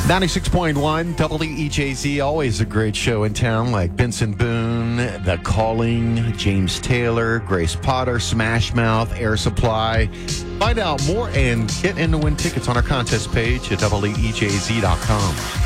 96.1 WEJZ, always a great show in town, like Benson Boone, The Calling, James Taylor, Grace Potter, Smash Mouth, Air Supply. Find out more and get in to win tickets on our contest page at WEJZ.com.